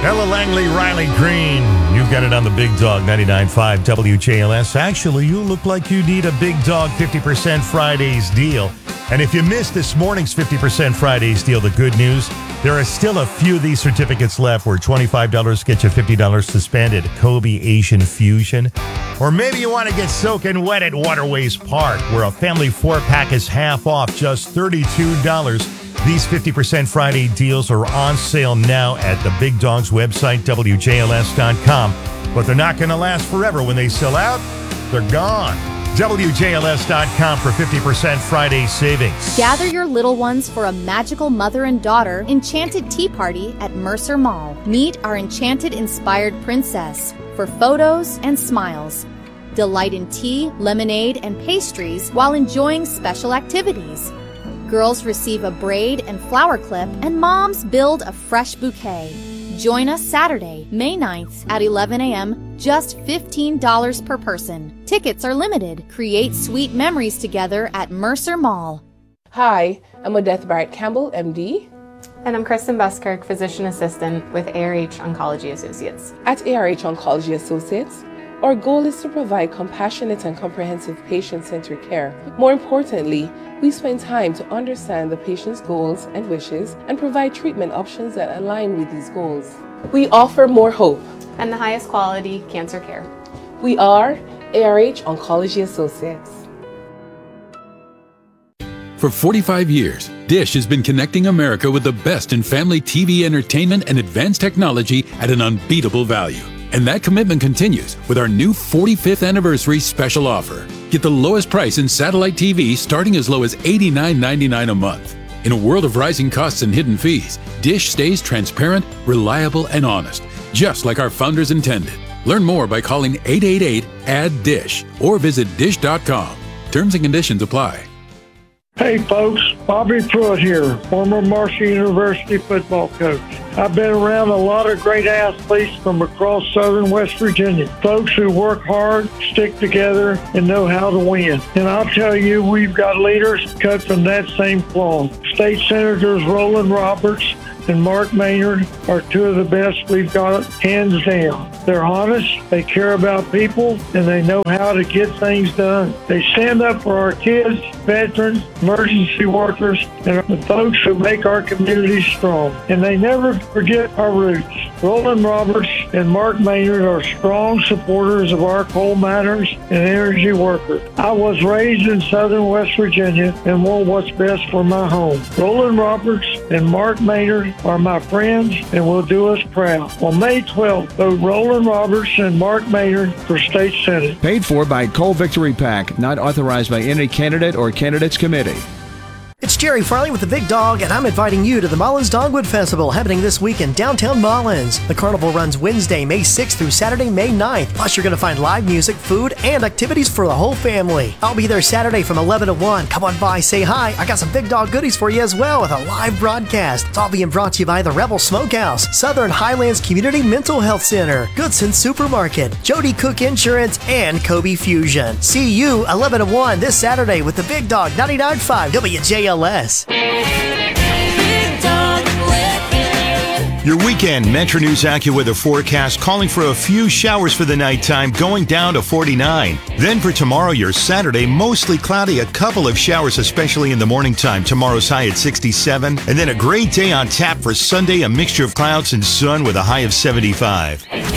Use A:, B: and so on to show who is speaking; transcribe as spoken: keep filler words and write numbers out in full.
A: Ella Langley, Riley Green. You've got it on the Big Dog ninety-nine point five W J L S. Actually, you look like you need a Big Dog fifty percent Fridays deal. And if you missed this morning's fifty percent Fridays deal, the good news, there are still a few of these certificates left where twenty-five dollars gets you fifty dollars to spend at Kobe Asian Fusion. Or maybe you want to get soaking wet at Waterways Park, where a family four-pack is half off, just thirty-two dollars. These fifty percent Friday deals are on sale now at the Big Dog's website, W J L S dot com. But they're not going to last forever. When they sell out, they're gone. W J L S dot com for fifty percent Friday savings.
B: Gather your little ones for a magical mother and daughter enchanted tea party at Mercer Mall. Meet our enchanted-inspired princess for photos and smiles. Delight in tea, lemonade, and pastries while enjoying special activities. Girls receive a braid and flower clip, and moms build a fresh bouquet. Join us Saturday, May ninth at eleven a.m., just fifteen dollars per person. Tickets are limited. Create sweet memories together at Mercer Mall.
C: Hi, I'm Odette Barrett Campbell, M D.
D: And I'm Kristen Buskirk, Physician Assistant with A R H Oncology Associates.
C: At A R H Oncology Associates, our goal is to provide compassionate and comprehensive patient-centered care. More importantly, we spend time to understand the patient's goals and wishes and provide treatment options that align with these goals. We offer more hope
D: and the highest quality cancer care.
C: We are A R H Oncology Associates.
E: For forty-five years, Dish has been connecting America with the best in family T V entertainment and advanced technology at an unbeatable value. And that commitment continues with our new forty-fifth anniversary special offer. Get the lowest price in satellite T V starting as low as eighty-nine ninety-nine a month. In a world of rising costs and hidden fees, Dish stays transparent, reliable, and honest, just like our founders intended. Learn more by calling eight eight eight, A D D I S H or visit dish dot com. Terms and conditions apply.
F: Hey folks, Bobby Pruitt here, former Marshall University football coach. I've been around a lot of great athletes from across southern West Virginia, folks who work hard, stick together, and know how to win. And I'll tell you, we've got leaders cut from that same cloth. State Senators Roland Roberts and Mark Maynard are two of the best we've got, hands down. They're honest, they care about people, and they know how to get things done. They stand up for our kids, veterans, emergency workers, and the folks who make our communities strong. And they never forget our roots. Roland Roberts and Mark Maynard are strong supporters of our coal miners and energy workers. I was raised in southern West Virginia and want what's best for my home. Roland Roberts and Mark Maynard are my friends and will do us proud. On May twelfth, vote Roland Roberts and Mark Maynard for State Senate.
G: Paid for by Coal Victory PAC, not authorized by any candidate or candidates committee.
H: It's Jerry Farley with the Big Dog, and I'm inviting you to the Mullins Dogwood Festival happening this week in downtown Mullins. The carnival runs Wednesday, May sixth through Saturday, May ninth. Plus, you're going to find live music, food, and activities for the whole family. I'll be there Saturday from eleven to one. Come on by, say hi. I got some Big Dog goodies for you as well with a live broadcast. It's all being brought to you by the Rebel Smokehouse, Southern Highlands Community Mental Health Center, Goodson Supermarket, Jody Cook Insurance, and Kobe Fusion. See you eleven to one this Saturday with the Big Dog ninety-nine point five W J L S.
A: Your weekend Metro News AccuWeather forecast calling for a few showers for the nighttime, going down to forty-nine. Then for tomorrow, your Saturday, mostly cloudy, a couple of showers, especially in the morning time. Tomorrow's high at sixty-seven. And then a great day on tap for Sunday, a mixture of clouds and sun with a high of seventy-five.